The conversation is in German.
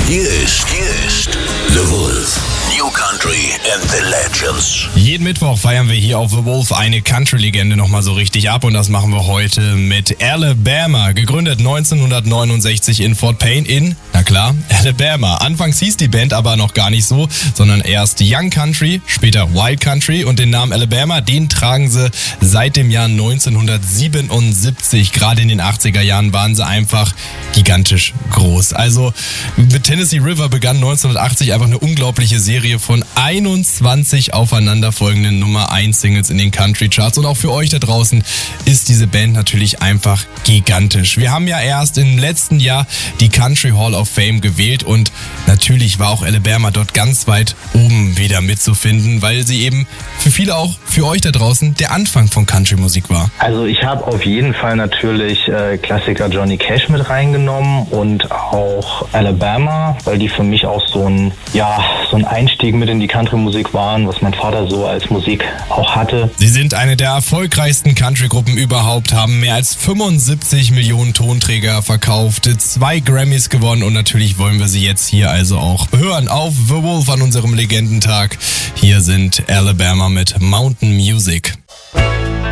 Hier ist The Wolf. New Country and the Legends. Jeden Mittwoch feiern wir hier auf The Wolf eine Country-Legende nochmal so richtig ab und das machen wir heute mit Alabama. Gegründet 1969 in Fort Payne in, na klar, Alabama. Anfangs hieß die Band aber noch gar nicht so, sondern erst Young Country, später Wild Country und den Namen Alabama, den tragen sie seit dem Jahr 1977. Gerade in den 80er Jahren waren sie einfach gigantisch groß. Also mit Tennessee River begann 1980 einfach eine unglaubliche Serie von 21 aufeinanderfolgenden Nummer 1 Singles in den Country Charts. Und auch für euch da draußen ist diese Band natürlich einfach gigantisch. Wir haben ja erst im letzten Jahr die Country Hall of Fame gewählt und natürlich war auch Alabama dort ganz weit oben wieder mitzufinden, weil sie eben für viele auch, für euch da draußen, der Anfang von Country-Musik war. Also ich habe auf jeden Fall natürlich Klassiker Johnny Cash mit reingenommen und auch Alabama, weil die für mich auch so ein Einstieg mit in die Country-Musik waren, was mein Vater so als Musik auch hatte. Sie sind eine der erfolgreichsten Country-Gruppen überhaupt, haben mehr als 75 Millionen Tonträger verkauft, 2 Grammys gewonnen und natürlich wollen wir sie jetzt hier also auch hören auf The Wolf an unserem Legendentag. Hier sind Alabama mit Mountain Music.